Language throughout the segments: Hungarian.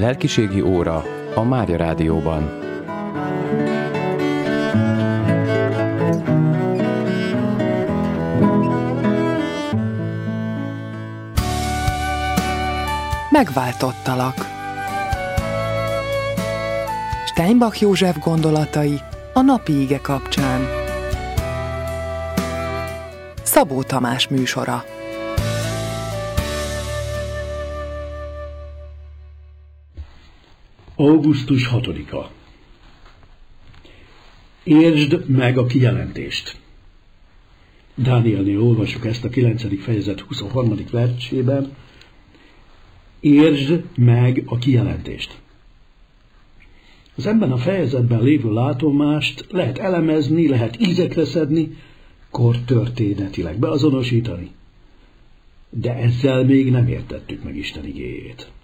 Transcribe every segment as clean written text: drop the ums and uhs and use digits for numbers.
Lelkiségi óra a Mária Rádióban. Megváltottalak. Steinbach József gondolatai a napi ige kapcsán. Szabó Tamás műsora. Augusztus 6-a. Értsd meg a kijelentést. Dánielnél olvassuk ezt a 9. fejezet 23. versében. Értsd meg a kijelentést. Az ebben a fejezetben lévő látomást lehet elemezni, lehet ízekre szedni, kortörténetileg beazonosítani. De ezzel még nem értettük meg Isten igéjét.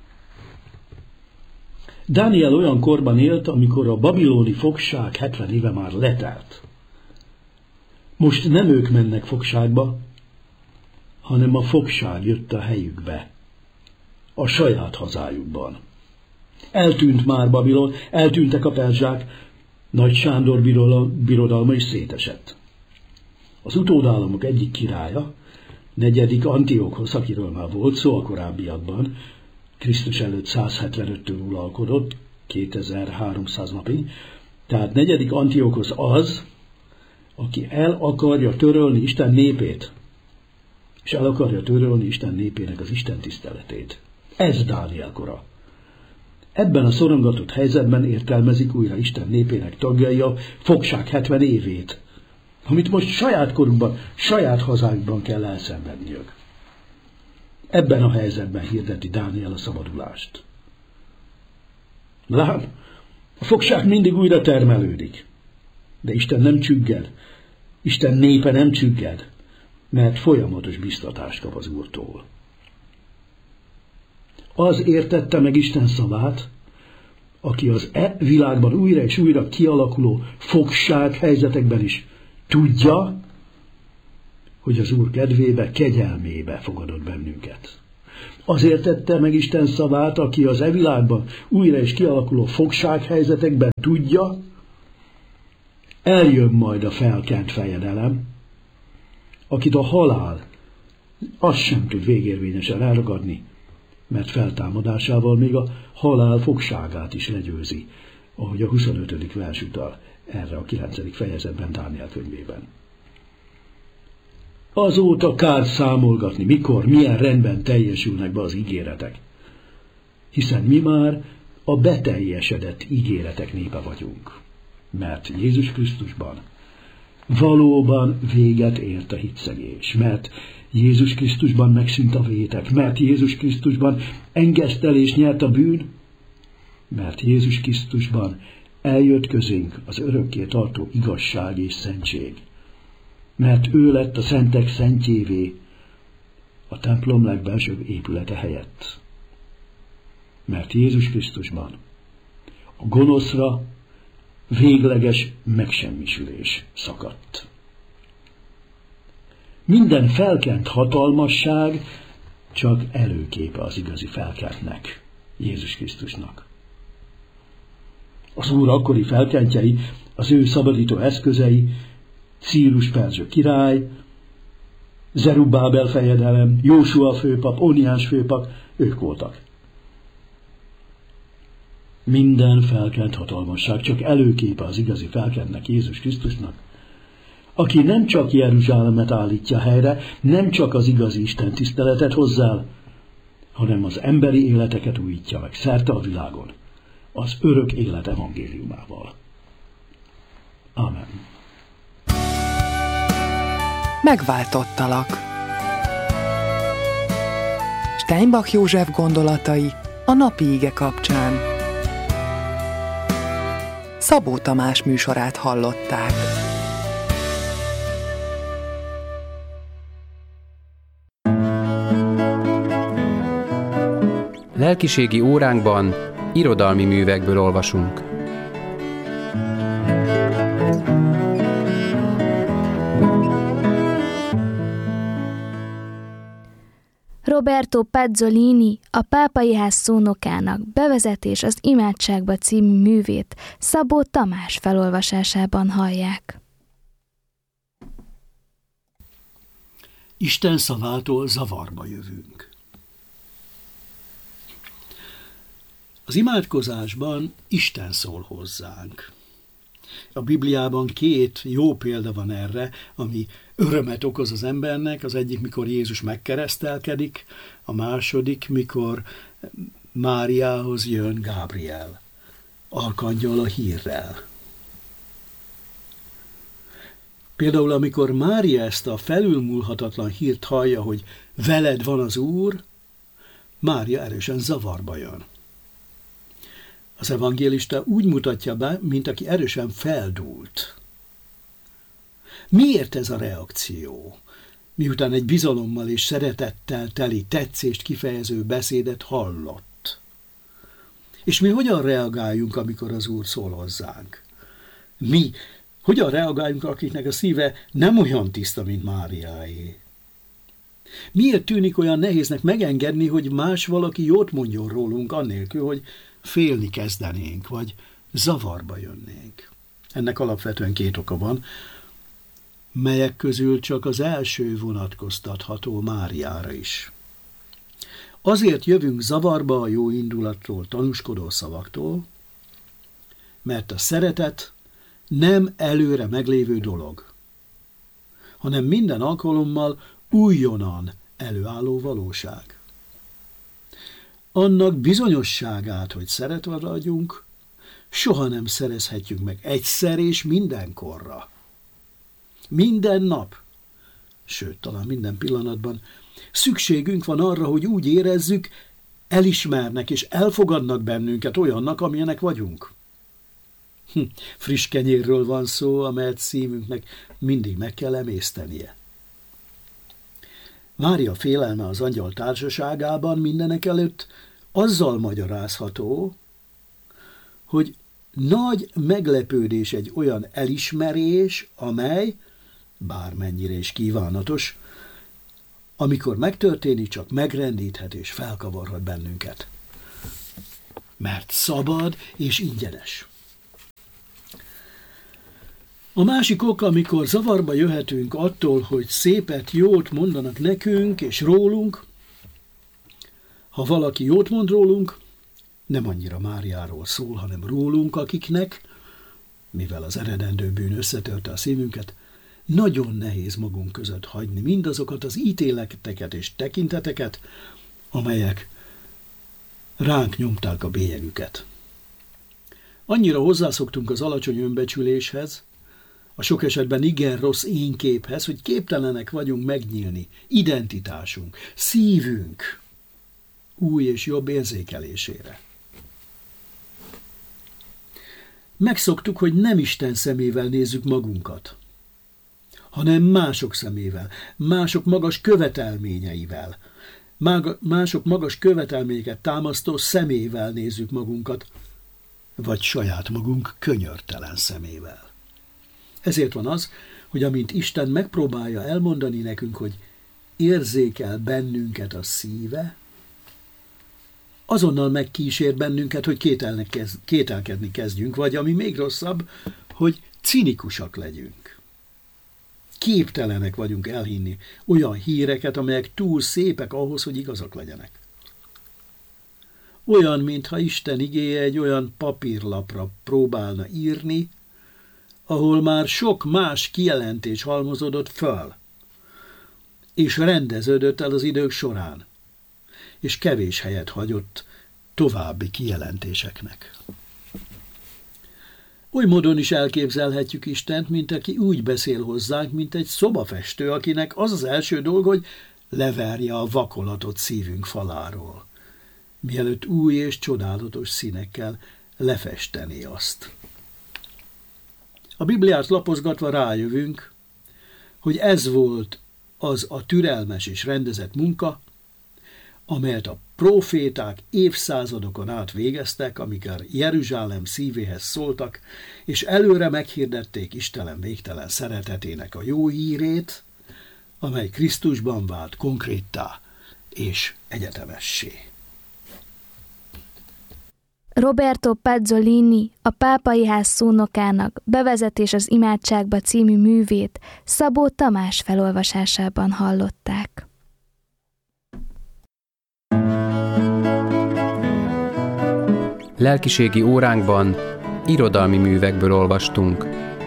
Dániel olyan korban élt, amikor a babiloni fogság 70 éve már letelt. Most nem ők mennek fogságba, hanem a fogság jött a helyükbe, a saját hazájukban. Eltűnt már Babilon, eltűntek a perzsák, Nagy Sándor birodalma is szétesett. Az utódállamok egyik királya, 4. Antiókosz, akiről már volt szó a korábbiakban, Krisztus előtt 175-től uralkodott, 2300 napig, tehát 4. Antiókosz az, aki el akarja törölni Isten népét, és el akarja törölni Isten népének az Isten tiszteletét. Ez Dániel kora. Ebben a szorongatott helyzetben értelmezik újra Isten népének tagjai a fogság 70 évét, amit most saját korukban, saját hazájukban kell elszenvedniük. Ebben a helyzetben hirdeti Dániel a szabadulást. Lám, a fogság mindig újra termelődik, de Isten nem csügged, Isten népe nem csügged, mert folyamatos biztatást kap az Úrtól. Az értette meg Isten szavát, aki az világban újra és újra kialakuló fogság helyzetekben is tudja, hogy az Úr kedvébe, kegyelmébe fogadott bennünket. Azért tette meg Isten szavát, aki az világban újra és kialakuló fogság helyzetekben tudja, eljön majd a felkent fejedelem, akit a halál azt sem tud végérvényesen elragadni, mert feltámadásával még a halál fogságát is legyőzi, ahogy a 25. vers utal erre a 9. fejezetben Dániel könyvében. Azóta kár számolgatni, mikor, milyen rendben teljesülnek be az ígéretek, hiszen mi már a beteljesedett ígéretek népe vagyunk, mert Jézus Krisztusban valóban véget ért a hitszegés, mert Jézus Krisztusban megszűnt a vétek, mert Jézus Krisztusban engesztelés nyert a bűn, mert Jézus Krisztusban eljött közénk az örökké tartó igazság és szentség, mert ő lett a szentek szentjévé a templom legbelsőbb épülete helyett, mert Jézus Krisztusban a gonoszra végleges megsemmisülés szakadt. Minden felkent hatalmasság csak előképe az igazi felkentnek, Jézus Krisztusnak. Az Úr akkori felkentjei, az ő szabadító eszközei, Círus perzsa király, Zerubbábel fejedelem, Jósua főpap, Óniás főpap, ők voltak. Minden felkent hatalmasság csak előképe az igazi felkentnek, Jézus Krisztusnak, aki nem csak Jeruzsálemet állítja helyre, nem csak az igazi Isten tiszteletet hozzá, hanem az emberi életeket újítja meg szerte a világon, az örök élet evangéliumával. Amen. Megváltottalak. Steinbach József gondolatai a napi ige kapcsán. Szabó Tamás műsorát hallották. Lelkiségi óránkban irodalmi művekből olvasunk. Robert Roberto Pazzolini, a Pápai Ház szónokának Bevezetés az imádságba című művét Szabó Tamás felolvasásában hallják. Isten szavától zavarba jövünk. Az imádkozásban Isten szól hozzánk. A Bibliában 2 jó példa van erre, ami örömet okoz az embernek. Az egyik, mikor Jézus megkeresztelkedik, a második, mikor Máriához jön Gábriel, arkangyal a hírrel. Például, amikor Mária ezt a felülmúlhatatlan hírt hallja, hogy veled van az Úr, Mária erősen zavarba jön. Az evangélista úgy mutatja be, mint aki erősen feldúlt. Miért ez a reakció? Miután egy bizalommal és szeretettel teli tetszést kifejező beszédet hallott. És mi hogyan reagáljunk, amikor az Úr szól hozzánk? Mi hogyan reagáljunk, akiknek a szíve nem olyan tiszta, mint Máriáé? Miért tűnik olyan nehéznek megengedni, hogy más valaki jót mondjon rólunk, annélkül, hogy félni kezdenénk, vagy zavarba jönnénk? Ennek alapvetően 2 oka van, melyek közül csak az első vonatkoztatható Máriára is. Azért jövünk zavarba a jó indulatról tanúskodó szavaktól, mert a szeretet nem előre meglévő dolog, hanem minden alkalommal újonnan előálló valóság. Annak bizonyosságát, hogy szeretve vagyunk, soha nem szerezhetjük meg egyszer és mindenkorra. Minden nap, sőt, talán minden pillanatban szükségünk van arra, hogy úgy érezzük, elismernek és elfogadnak bennünket olyannak, amilyenek vagyunk. Friss kenyérről van szó, amelyet szívünknek mindig meg kell emésztenie. Mária félelme az angyal társaságában mindenekelőtt azzal magyarázható, hogy nagy meglepődés egy olyan elismerés, amely, bármennyire is kívánatos, amikor megtörténik, csak megrendíthet és felkavarhat bennünket. Mert szabad és ingyenes. A másik ok, amikor zavarba jöhetünk attól, hogy szépet, jót mondanak nekünk és rólunk, ha valaki jót mond rólunk, nem annyira Máriáról szól, hanem rólunk, akiknek, mivel az eredendő bűn összetörte a szívünket, nagyon nehéz magunk között hagyni mindazokat az ítéleteket és tekinteteket, amelyek ránk nyomták a bélyegüket. Annyira hozzászoktunk az alacsony önbecsüléshez, a sok esetben igen rossz énképhez, hogy képtelenek vagyunk megnyílni identitásunk, szívünk új és jobb érzékelésére. Megszoktuk, hogy nem Isten szemével nézzük magunkat, hanem mások szemével, mások magas követelményeivel, mások magas követelményeket támasztó szemével nézzük magunkat, vagy saját magunk könyörtelen szemével. Ezért van az, hogy amint Isten megpróbálja elmondani nekünk, hogy érzékel bennünket a szíve, azonnal megkísér bennünket, hogy kételkedni kezdjünk, vagy ami még rosszabb, hogy cinikusak legyünk. Képtelenek vagyunk elhinni olyan híreket, amelyek túl szépek ahhoz, hogy igazak legyenek. Olyan, mintha Isten igéje egy olyan papírlapra próbálna írni, ahol már sok más kijelentés halmozódott föl, és rendeződött el az idők során, és kevés helyet hagyott további kijelentéseknek. Oly módon is elképzelhetjük Istent, mint aki úgy beszél hozzánk, mint egy szobafestő, akinek az az első dolga, hogy leverje a vakolatot szívünk faláról, mielőtt új és csodálatos színekkel lefesteni azt. A Bibliát lapozgatva rájövünk, hogy ez volt az a türelmes és rendezett munka, amelyet a próféták évszázadokon át végeztek, amikor Jeruzsálem szívéhez szóltak, és előre meghirdették Isten végtelen szeretetének a jó hírét, amely Krisztusban vált konkréttá és egyetemessé. Roberto Pazzolini, a Pápai Ház szónokának Bevezetés az imádságba című művét Szabó Tamás felolvasásában hallották. Lelkiségi óránkban irodalmi művekből olvastunk.